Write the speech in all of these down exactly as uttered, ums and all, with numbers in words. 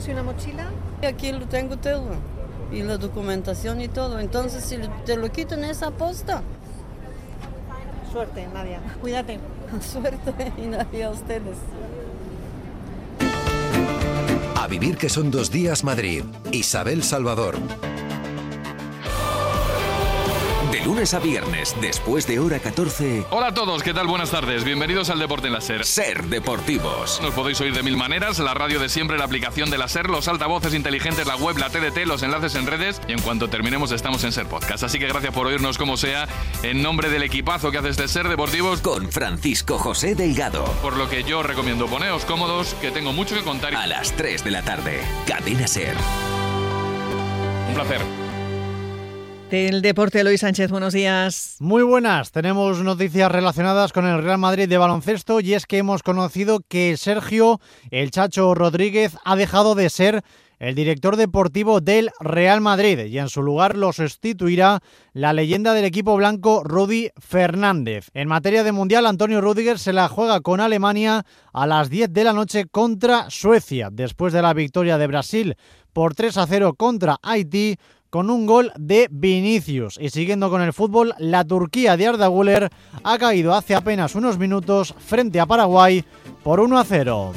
¿Una mochila? Aquí lo tengo todo, y la documentación y todo, entonces si te lo quitan es aposta. Suerte, Nadia. Cuídate. Suerte y Nadia a ustedes. A vivir que son dos días Madrid. Isabel Salvador. De lunes a viernes, después de hora catorce. Hola a todos, ¿qué tal? Buenas tardes. Bienvenidos al Deporte en la SER. SER Deportivos. Nos podéis oír de mil maneras, la radio de siempre, la aplicación de la SER, los altavoces inteligentes, la web, la T D T, los enlaces en redes y en cuanto terminemos estamos en SER Podcast. Así que gracias por oírnos como sea, en nombre del equipazo que hace este SER Deportivos. Con Francisco José Delgado. Por lo que yo os recomiendo, poneos cómodos, que tengo mucho que contar. A las tres de la tarde, Cadena SER. Un placer. Del deporte, Luis Sánchez, buenos días. Muy buenas, tenemos noticias relacionadas con el Real Madrid de baloncesto y es que hemos conocido que Sergio El Chacho Rodríguez ha dejado de ser el director deportivo del Real Madrid y en su lugar lo sustituirá la leyenda del equipo blanco Rudy Fernández. En materia de mundial, Antonio Rüdiger se la juega con Alemania a las diez de la noche contra Suecia, después de la victoria de Brasil por tres a cero contra Haití, con un gol de Vinicius. Y siguiendo con el fútbol, la Turquía de Arda Güler ha caído hace apenas unos minutos frente a Paraguay por uno a cero.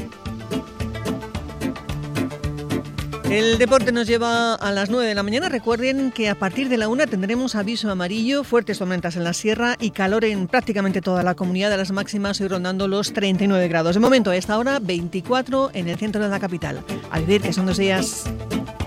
El deporte nos lleva a las nueve de la mañana. Recuerden que a partir de la una tendremos aviso amarillo, fuertes tormentas en la sierra y calor en prácticamente toda la comunidad, de las máximas hoy rondando los treinta y nueve grados. De momento, a esta hora, veinticuatro en el centro de la capital. A vivir que son dos días.